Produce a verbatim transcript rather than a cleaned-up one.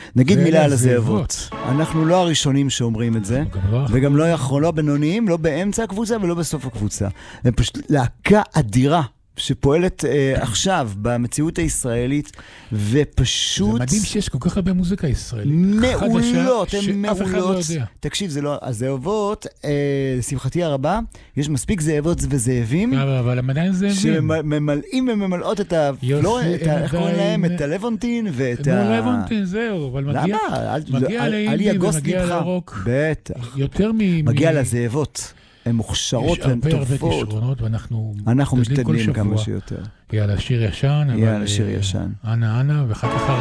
נגיד מילה על הזאבות. אנחנו לא הראשונים שאומרים את זה, וגם לא יכול, לא בינוניים, לא באמצע הקבוצה ולא בסוף הקבוצה. הם פשוט להקה אדירה. שפועלת אה, עכשיו במציאות הישראלית, ופשוט... זה מדהים שיש כל כך הרבה מוזיקה ישראלית. מעולות, הן מעולות. שאף אחד לא יודע. תקשיב, זה לא... הזאבות, אה, לשמחתי הרבה, יש מספיק זאבות וזאבים. אבל הם עדיין זאבים. שממלאים וממלאות את ה... לא, את ה... איך קוראים להם? את הלוונטין ואת ה... הלוונטין, זהו. אבל מגיע... מגיע לאינדי ומגיע לרוק. בטח. יותר מ... מגיע לזאבות. הן מוכשרות והן טובות. יש הרבה הרבה כישרונות, ואנחנו אנחנו משתדלים כמה שיותר. יאללה, שיר ישן. יאללה, שיר ישן. אנה, אנה, ואחר כך...